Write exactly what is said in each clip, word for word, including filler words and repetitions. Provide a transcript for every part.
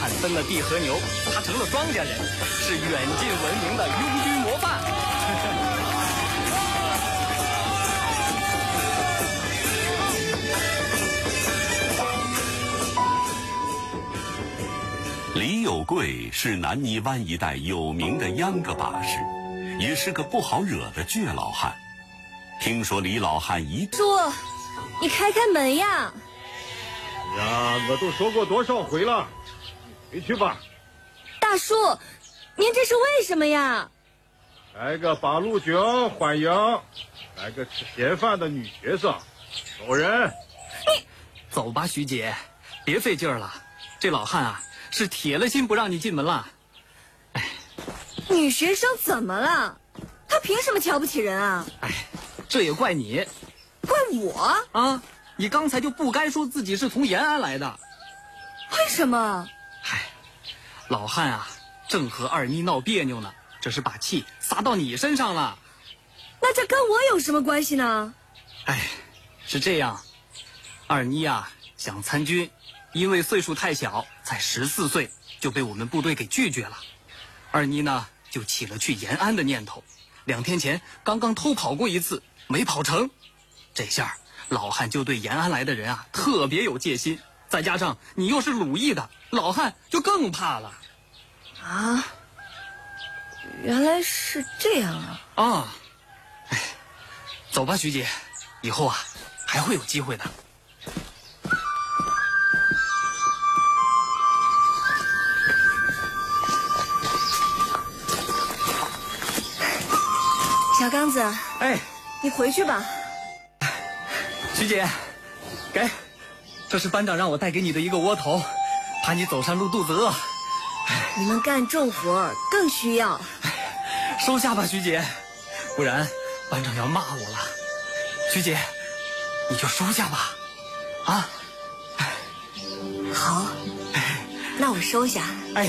汉蹬了地和牛，他成了庄稼人，是远近闻名的拥军模范。 李有贵是南泥湾一带有名的秧歌把式，也是个不好惹的倔老汉。听说李老汉一叔，你开开门呀！ 呀，我都说过多少回了，回去吧。 大叔，您这是为什么呀？ 来个八路军欢迎，来个吃闲饭的女学生，走人。 你走吧，徐姐，别费劲儿了。这老汉啊，是铁了心不让你进门了。哎， 女学生怎么了？她凭什么瞧不起人啊？ 哎，这也怪你。 怪我啊！你刚才就不该说自己是从延安来的。 为什么？ 嗨，老汉啊，正和二妮闹别扭呢，这是把气撒到你身上了。 那这跟我有什么关系呢？ 哎，是这样，二妮啊想参军，因为岁数太小，才十四岁就被我们部队给拒绝了。二妮呢就起了去延安的念头，两天前刚刚偷跑过一次，没跑成。这下老汉就对延安来的人啊特别有戒心，再加上你又是鲁艺的，老汉就更怕了。 啊，原来是这样啊！ 啊，哎，走吧，徐姐，以后啊还会有机会的。 小刚子， 哎， 你回去吧。 徐姐，给，这是班长让我带给你的一个窝头，怕你走山路肚子饿。 你们干重活更需要。 收下吧，徐姐，不然班长要骂我了。徐姐，你就收下吧，啊。 好，那我收下。 哎，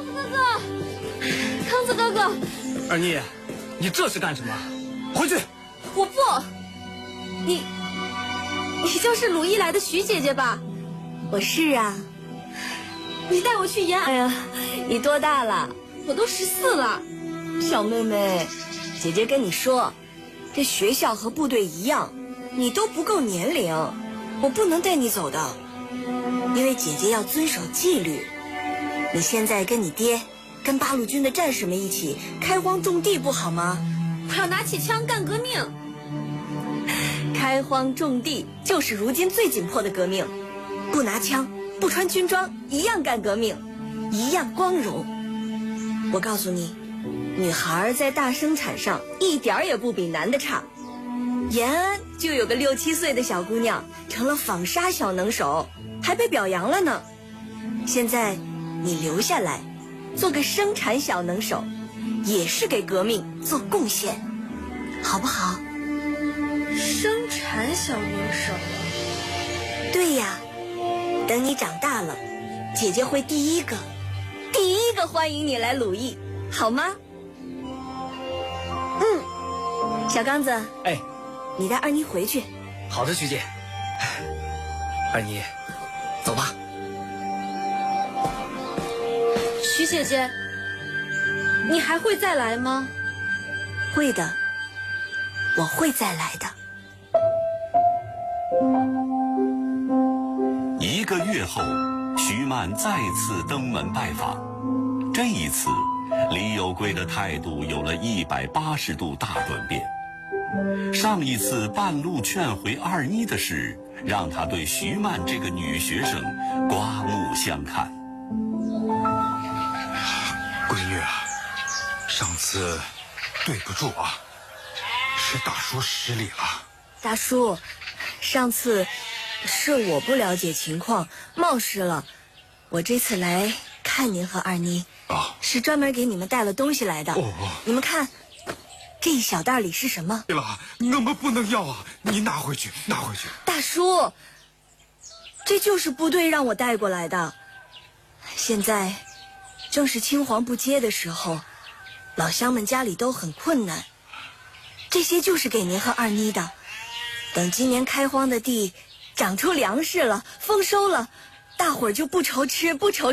康子哥哥，康子哥哥， 二妮，你这是干什么？回去！ 我不，你，你就是鲁艺来的徐姐姐吧？我是啊。你带我去延安。哎呀，你多大了？我都十四了。小妹妹，姐姐跟你说，这学校和部队一样，你都不够年龄，我不能带你走的，因为姐姐要遵守纪律。你现在跟你爹，跟八路军的战士们一起开荒种地不好吗？我要拿起枪干革命。开荒种地就是如今最紧迫的革命，不拿枪，不穿军装，一样干革命，一样光荣。我告诉你，女孩在大生产上一点儿也不比男的差。延安就有个六七岁的小姑娘成了纺纱小能手，还被表扬了呢。现在你留下来，做个生产小能手，也是给革命做贡献，好不好？生产小能手？对呀，等你长大了，姐姐会第一个第一个欢迎你来鲁艺，好吗？嗯，小刚子， 哎， 你带二妮回去。 好的，徐姐。二妮，走吧。 徐姐姐，你还会再来吗？会的，我会再来的。 一个月后，徐曼再次登门拜访。这一次，李有贵的态度有了一百八十度大转变。上一次半路劝回二妮的事，让他对徐曼这个女学生刮目相看。 闺女啊，上次对不住啊，是大叔失礼了。 大叔，上次是我不了解情况，冒失了。我这次来看您和二妮， 啊， 是专门给你们带了东西来的。 哦， 你们看，这一小袋里是什么？ 对了，我们不能要啊！你拿回去，拿回去。 大叔，这就是部队让我带过来的。现在正是青黄不接的时候，老乡们家里都很困难，这些就是给您和二妮的。等今年开荒的地长出粮食了，丰收了，大伙儿就不愁吃不愁